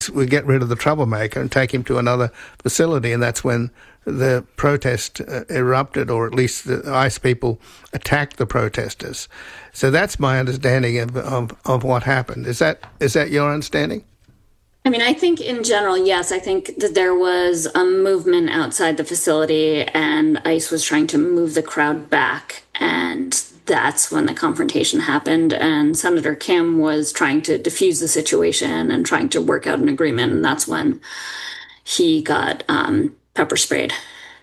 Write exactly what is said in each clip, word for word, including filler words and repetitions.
we get rid of the troublemaker and take him to another facility, and that's when the protest uh, erupted, or at least the ICE people attacked the protesters. So that's my understanding of, of, of what happened. Is that is that your understanding? I mean, I think in general, yes. I think that there was a movement outside the facility, and ICE was trying to move the crowd back, and that's when the confrontation happened. And Senator Kim was trying to defuse the situation and trying to work out an agreement, and that's when he got um, pepper sprayed.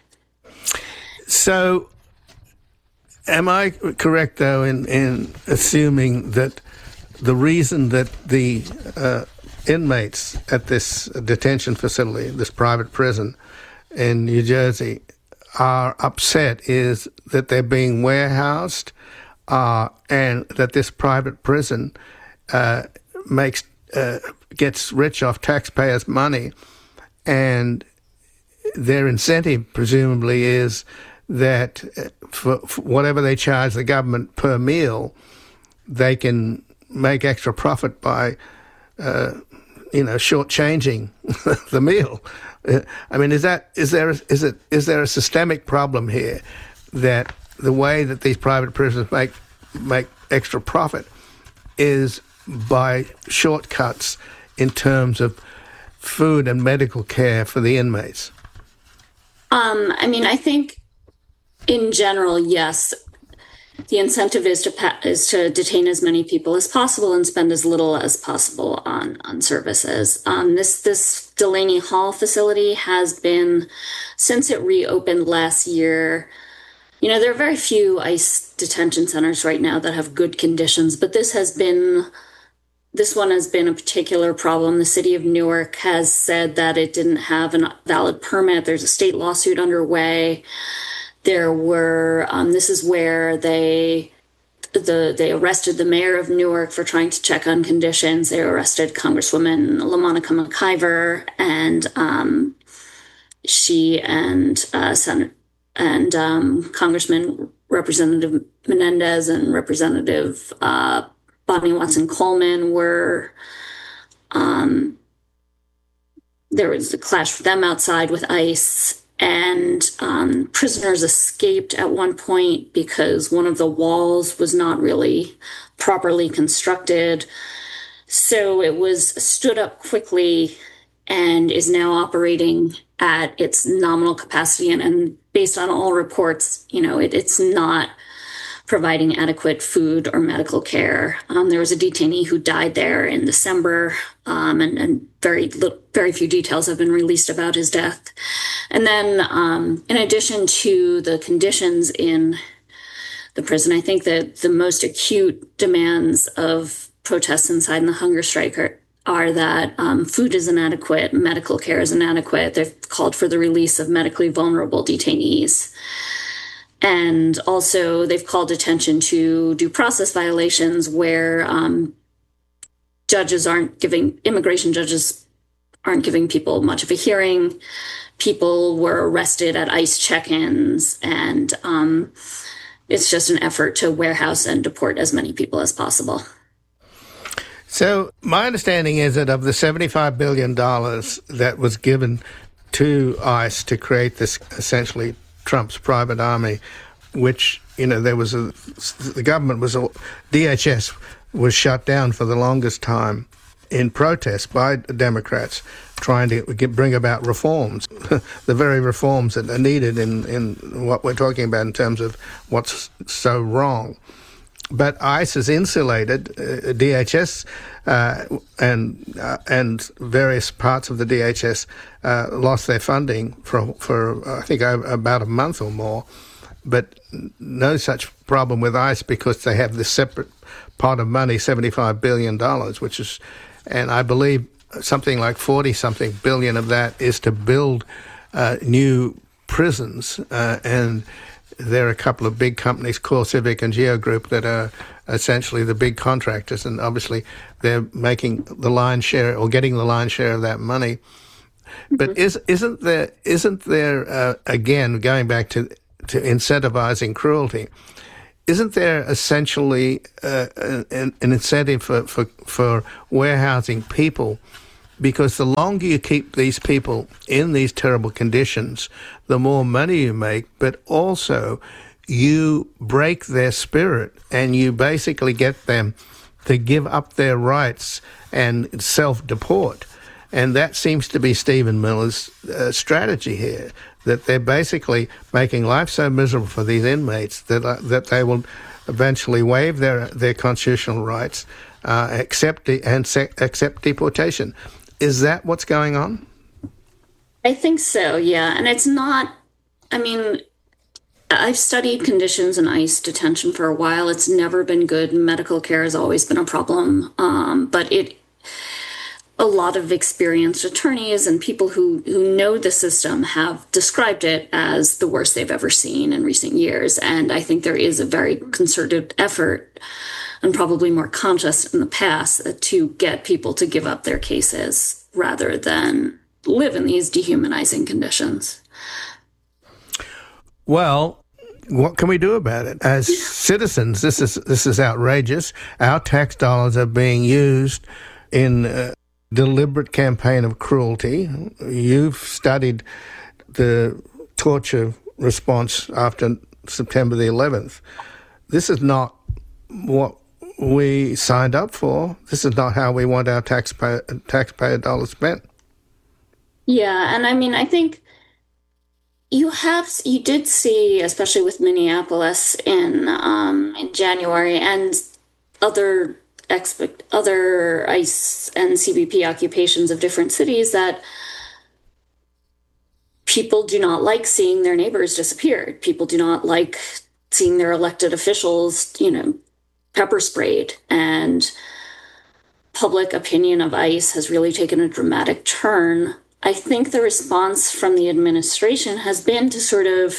So, am I correct, though, in, in assuming that the reason that the uh, inmates at this detention facility, this private prison in New Jersey, are upset is that they're being warehoused uh, and that this private prison uh, makes uh, gets rich off taxpayers' money, and their incentive presumably is that for, for whatever they charge the government per meal, they can make extra profit by uh, you know, shortchanging the meal. I mean, is that is there is it is there a systemic problem here that the way that these private prisons make make extra profit is by shortcuts in terms of food and medical care for the inmates? Um, I mean, I think in general, yes. The incentive is to pa- is to detain as many people as possible and spend as little as possible on on services. Um, this this Delaney Hall facility has been, since it reopened last year. You know, there are very few ICE detention centers right now that have good conditions, but this has been this one has been a particular problem. The city of Newark has said that it didn't have a valid permit. There's a state lawsuit underway. There were, um, this is where they, the they arrested the mayor of Newark for trying to check on conditions. They arrested Congresswoman LaMonica McIver, and um, she and uh, Sen- and um, Congressman Representative Menendez and Representative uh, Bonnie Watson Coleman were, um, there was a clash for them outside with ICE. And um, prisoners escaped at one point because one of the walls was not really properly constructed. So it was stood up quickly and is now operating at its nominal capacity. And, and based on all reports, you know, it, it's not providing adequate food or medical care. Um, there was a detainee who died there in December, um, and, and very very few details have been released about his death. And then, um, in addition to the conditions in the prison, I think that the most acute demands of protests inside the hunger strike are, are that um, food is inadequate, medical care is inadequate. They've called for the release of medically vulnerable detainees. And also, they've called attention to due process violations where um, judges aren't giving, immigration judges aren't giving people much of a hearing. People were arrested at ICE check-ins, and um, it's just an effort to warehouse and deport as many people as possible. So my understanding is that of the seventy-five billion dollars that was given to ICE to create this essentially Trump's private army, which, you know, there was a, the government was, a, D H S was shut down for the longest time in protest by Democrats trying to get, bring about reforms, the very reforms that are needed in, in what we're talking about in terms of what's so wrong. But ICE is insulated. Uh, D H S uh, and uh, and various parts of the D H S uh, lost their funding for for I think about a month or more. But no such problem with ICE because they have this separate pot of money, seventy-five billion dollars, which is, and I believe something like forty something billion of that is to build uh, new prisons uh, and. There are a couple of big companies, Core Civic and Geo Group, that are essentially the big contractors, and obviously they're making the lion's share or getting the lion's share of that money. But mm-hmm. is, isn't there, isn't there uh, again, going back to, to incentivizing cruelty, isn't there essentially uh, an, an incentive for, for, for warehousing people because the longer you keep these people in these terrible conditions, the more money you make, but also you break their spirit and you basically get them to give up their rights and self-deport. And that seems to be Stephen Miller's uh, strategy here, that they're basically making life so miserable for these inmates that uh, that they will eventually waive their their constitutional rights, uh, accept de- and se- accept deportation. Is that what's going on? I think so, yeah. And it's not, I mean, I've studied conditions in ICE detention for a while. It's never been good. Medical care has always been a problem. Um, but it, a lot of experienced attorneys and people who, who know the system have described it as the worst they've ever seen in recent years. And I think there is a very concerted effort, and probably more conscious in the past, to get people to give up their cases rather than live in these dehumanizing conditions. Well, what can we do about it? As citizens, this is this is outrageous. Our tax dollars are being used in a deliberate campaign of cruelty. You've studied the torture response after September the eleventh. This is not what we signed up for. This is not how we want our taxpayer, taxpayer dollars spent. Yeah, and I mean, I think You have, you did see, especially with Minneapolis in um, in January and other expect other ICE and C B P occupations of different cities, that people do not like seeing their neighbors disappeared. People do not like seeing their elected officials, you know, pepper sprayed. And public opinion of ICE has really taken a dramatic turn. I think the response from the administration has been to sort of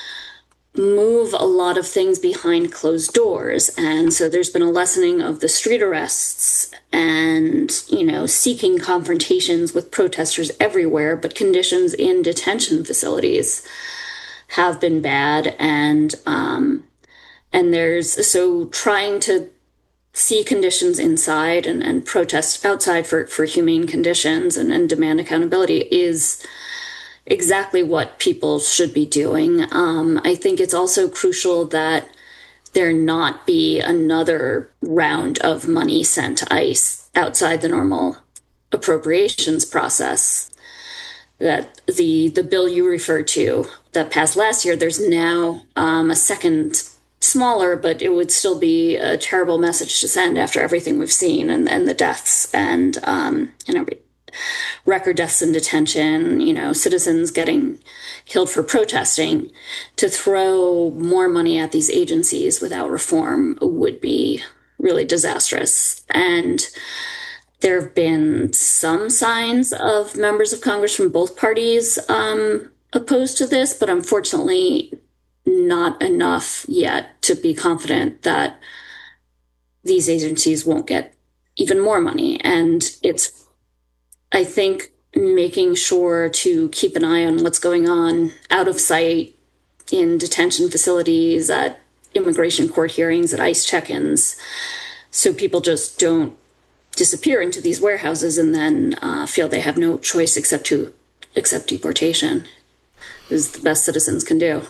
move a lot of things behind closed doors. And so there's been a lessening of the street arrests and, you know, seeking confrontations with protesters everywhere, but conditions in detention facilities have been bad. And, um, and there's, so trying to see conditions inside and, and protest outside for, for humane conditions and, and demand accountability is exactly what people should be doing. Um, I think it's also crucial that there not be another round of money sent to ICE outside the normal appropriations process. That the the bill you referred to that passed last year, there's now um, a second smaller, but it would still be a terrible message to send after everything we've seen and, and the deaths and, um, you know, record deaths in detention, you know, citizens getting killed for protesting. To throw more money at these agencies without reform would be really disastrous. And there have been some signs of members of Congress from both parties um, opposed to this, but unfortunately not enough yet to be confident that these agencies won't get even more money. And it's, I think, making sure to keep an eye on what's going on out of sight in detention facilities, at immigration court hearings, at ICE check-ins, so people just don't disappear into these warehouses and then uh, feel they have no choice except to accept deportation, is the best citizens can do.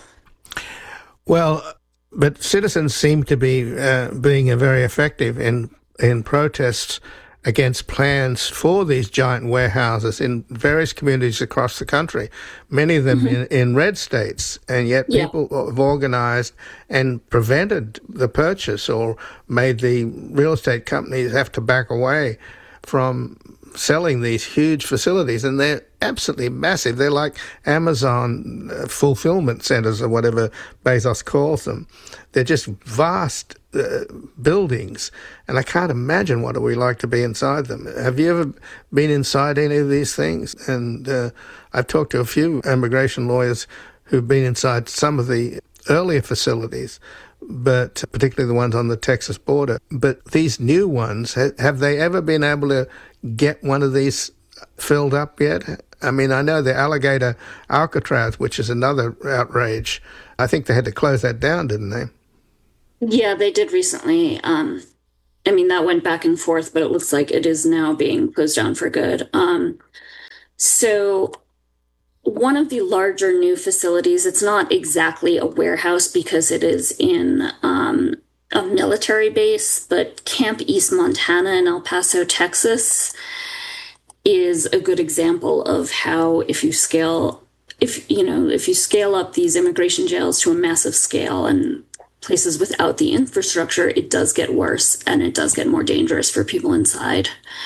Well, but citizens seem to be uh, being very effective in in protests against plans for these giant warehouses in various communities across the country, many of them mm-hmm. in, in red states, and yet yeah. people have organized and prevented the purchase or made the real estate companies have to back away from selling these huge facilities, and they're absolutely massive. They're like Amazon uh, fulfillment centers or whatever Bezos calls them. They're just vast uh, buildings, and I can't imagine what it would be like to be inside them. Have you ever been inside any of these things? And uh, I've talked to a few immigration lawyers who've been inside some of the earlier facilities, but particularly the ones on the Texas border. But these new ones, have they ever been able to get one of these filled up yet? I mean, I know the Alligator Alcatraz, which is another outrage. I think they had to close that down, didn't they? Yeah, they did recently. Um, I mean, that went back and forth, but it looks like it is now being closed down for good. Um, so one of the larger new facilities, it's not exactly a warehouse because it is in um, a military base, but Camp East Montana in El Paso, Texas, is a good example of how if you scale, if you know, if you scale up these immigration jails to a massive scale and places without the infrastructure, it does get worse and it does get more dangerous for people inside.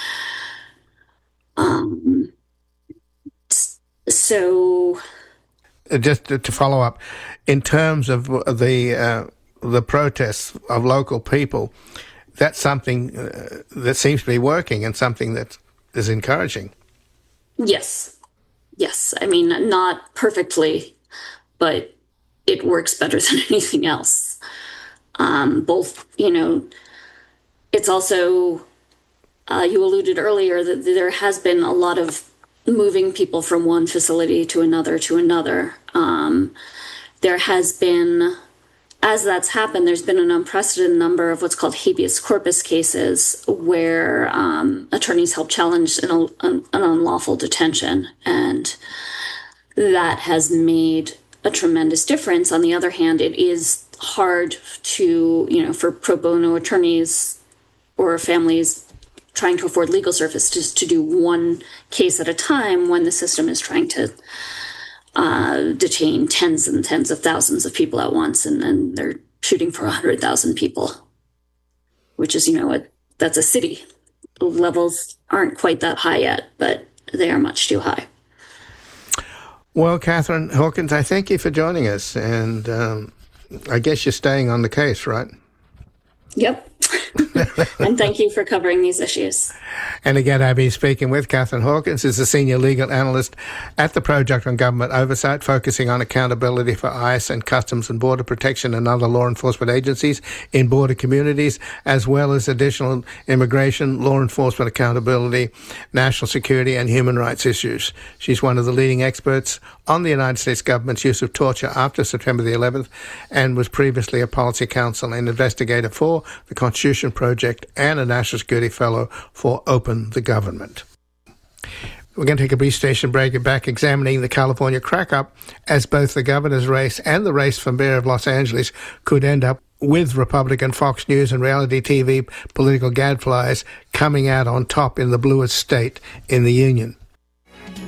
Um, so, just to, to follow up, in terms of the uh, the protests of local people, that's something uh, that seems to be working and something that is encouraging. Yes, yes. I mean, not perfectly, but it works better than anything else. Um, both, you know, it's also, uh, you alluded earlier that there has been a lot of moving people from one facility to another to another. Um, there has been, as that's happened, there's been an unprecedented number of what's called habeas corpus cases where um, attorneys help challenge an, an, an unlawful detention. And that has made a tremendous difference. On the other hand, it is hard to, you know, for pro bono attorneys or families trying to afford legal services to do one case at a time when the system is trying to uh, detain tens and tens of thousands of people at once, and then they're shooting for one hundred thousand people, which is, you know, a, that's a city. The levels aren't quite that high yet, but they are much too high. Well, Catherine Hawkins, I thank you for joining us, and um, I guess you're staying on the case, right? Yep. And thank you for covering these issues. And again, I've been speaking with Catherine Hawkins, who's a senior legal analyst at the Project on Government Oversight, focusing on accountability for ICE and Customs and Border Protection and other law enforcement agencies in border communities, as well as additional immigration, law enforcement accountability, national security, and human rights issues. She's one of the leading experts on the United States government's use of torture after September the eleventh, and was previously a policy counsel and investigator for the Constitution Project and a National Security Fellow for Open the Government. We're going to take a brief station break and back examining the California crack-up, as both the governor's race and the race for mayor of Los Angeles could end up with Republican Fox News and reality T V political gadflies coming out on top in the bluest state in the union.